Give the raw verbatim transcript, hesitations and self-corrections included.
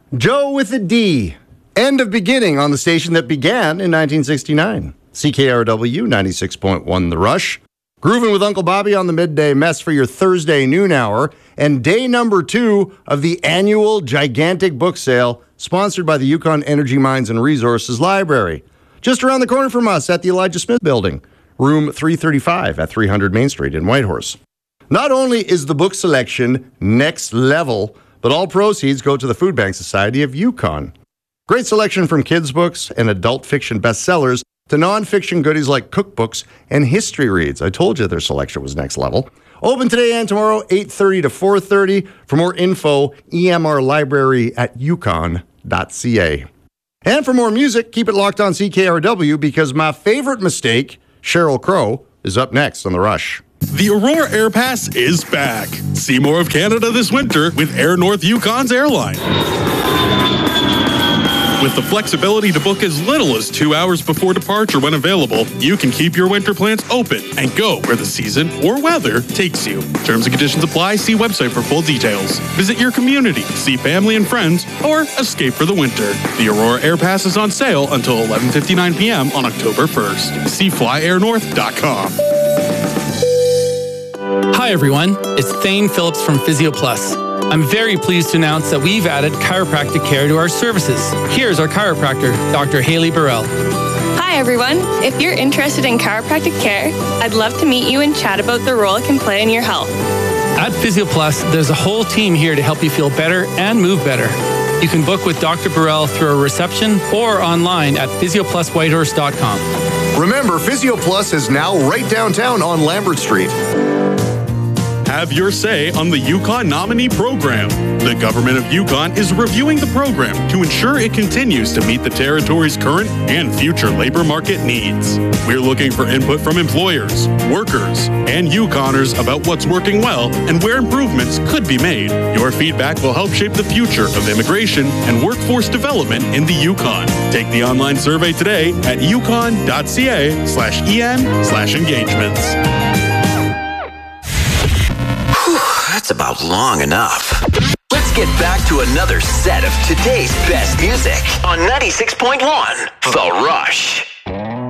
Joe with a D. End of beginning on the station that began in nineteen sixty-nine. C K R W ninety-six point one The Rush. Grooving with Uncle Bobby on the midday mess for your Thursday noon hour. And day number two of the annual gigantic book sale sponsored by the Yukon Energy Mines and Resources Library. Just around the corner from us at the Elijah Smith Building, room three thirty-five at three hundred Main Street in Whitehorse. Not only is the book selection next level, but all proceeds go to the Food Bank Society of Yukon. Great selection from kids' books and adult fiction bestsellers to non-fiction goodies like cookbooks and history reads. I told you their selection was next level. Open today and tomorrow, eight thirty to four thirty. For more info, E M R Library at yukon dot c a. And for more music, keep it locked on C K R W because my favorite mistake, Sheryl Crow, is up next on The Rush. The Aurora Air Pass is back. See more of Canada this winter with Air North Yukon's airline. With the flexibility to book as little as two hours before departure when available, you can keep your winter plans open and go where the season or weather takes you. Terms and conditions apply. See website for full details. Visit your community, see family and friends, or escape for the winter. The Aurora Air Pass is on sale until eleven fifty-nine p.m. on October first. See fly air north dot com. Hi everyone, it's Thane Phillips from Physio Plus. I'm very pleased to announce that we've added chiropractic care to our services. Here's our chiropractor, Doctor Haley Burrell. Hi everyone, if you're interested in chiropractic care, I'd love to meet you and chat about the role it can play in your health. At Physio Plus, there's a whole team here to help you feel better and move better. You can book with Doctor Burrell through a reception or online at physio plus whitehorse dot com. Remember, Physio Plus is now right downtown on Lambert Street. Have your say on the Yukon nominee program. The government of Yukon is reviewing the program to ensure it continues to meet the territory's current and future labor market needs. We're looking for input from employers, workers, and Yukoners about what's working well and where improvements could be made. Your feedback will help shape the future of immigration and workforce development in the Yukon. Take the online survey today at yukon dot c a slash e n slash engagements. That's about long enough. Let's get back to another set of today's best music on ninety-six point one The Rush.